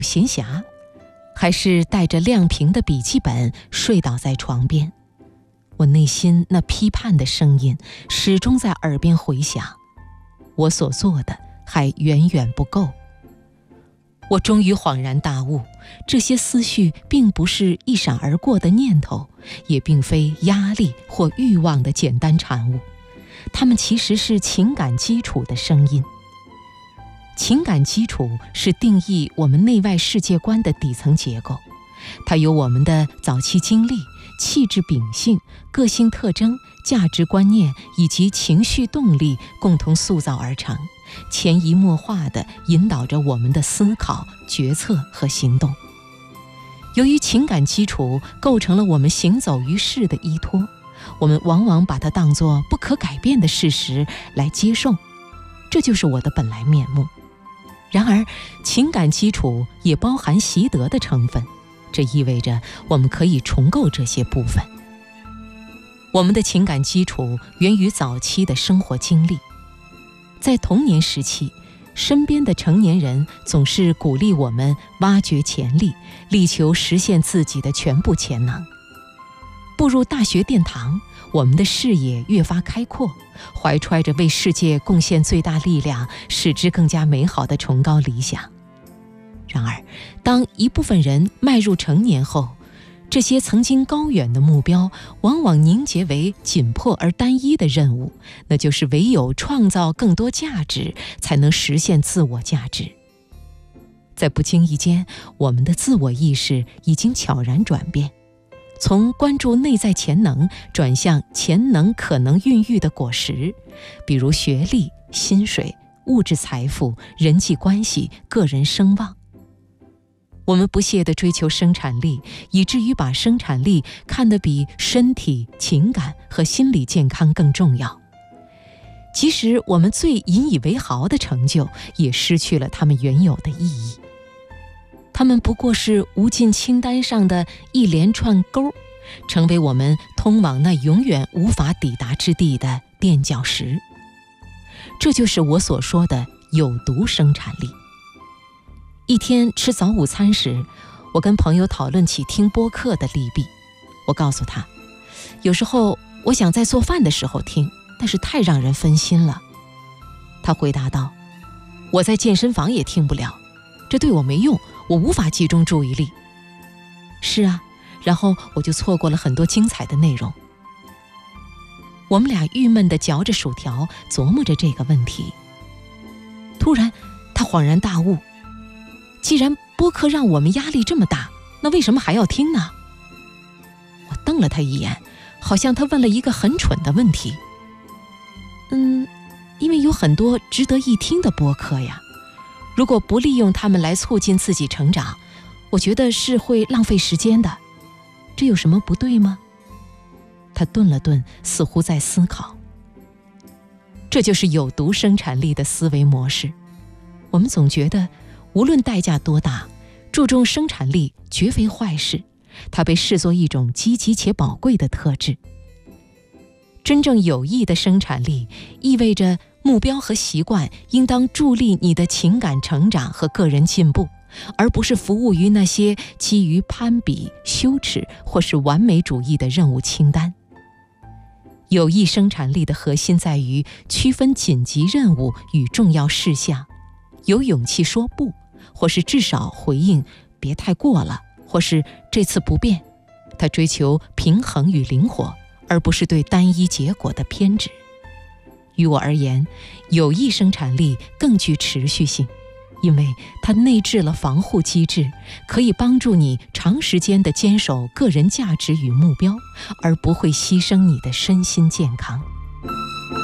闲暇，还是带着亮屏的笔记本睡倒在床边。我内心那批判的声音始终在耳边回响，我所做的还远远不够。我终于恍然大悟，这些思绪并不是一闪而过的念头，也并非压力或欲望的简单产物，它们其实是情感基础的声音。情感基础是定义我们内外世界观的底层结构，它由我们的早期经历、气质秉性、个性特征、价值观念以及情绪动力共同塑造而成，潜移默化地引导着我们的思考、决策和行动。由于情感基础构成了我们行走于世的依托，我们往往把它当作不可改变的事实来接受，这就是我的本来面目。然而，情感基础也包含习得的成分，这意味着我们可以重构这些部分。我们的情感基础源于早期的生活经历。在童年时期，身边的成年人总是鼓励我们挖掘潜力，力求实现自己的全部潜能。步入大学殿堂，我们的视野越发开阔，怀揣着为世界贡献最大力量，使之更加美好的崇高理想。然而，当一部分人迈入成年后，这些曾经高远的目标往往凝结为紧迫而单一的任务，那就是唯有创造更多价值，才能实现自我价值。在不经意间，我们的自我意识已经悄然转变，从关注内在潜能转向潜能可能孕育的果实，比如学历、薪水、物质财富、人际关系、个人声望。我们不懈地追求生产力，以至于把生产力看得比身体、情感和心理健康更重要。即使我们最引以为豪的成就，也失去了它们原有的意义。它们不过是无尽清单上的一连串勾，成为我们通往那永远无法抵达之地的垫脚石。这就是我所说的有毒生产力。一天吃早午餐时，我跟朋友讨论起听播客的利弊。我告诉他，有时候我想在做饭的时候听，但是太让人分心了。他回答道，我在健身房也听不了，这对我没用，我无法集中注意力。是啊，然后我就错过了很多精彩的内容。我们俩郁闷地嚼着薯条，琢磨着这个问题。突然，他恍然大悟，既然播客让我们压力这么大，那为什么还要听呢？我瞪了他一眼，好像他问了一个很蠢的问题。因为有很多值得一听的播客呀，如果不利用它们来促进自己成长，我觉得是会浪费时间的。这有什么不对吗？他顿了顿，似乎在思考。这就是有毒生产力的思维模式。我们总觉得无论代价多大，注重生产力绝非坏事，它被视作一种积极且宝贵的特质。真正有益的生产力意味着目标和习惯应当助力你的情感成长和个人进步，而不是服务于那些基于攀比、羞耻或是完美主义的任务清单。有益生产力的核心在于区分紧急任务与重要事项，有勇气说不，或是至少回应别太过了，或是这次不变。它追求平衡与灵活，而不是对单一结果的偏执。于我而言，有益生产力更具持续性，因为它内置了防护机制，可以帮助你长时间地坚守个人价值与目标，而不会牺牲你的身心健康。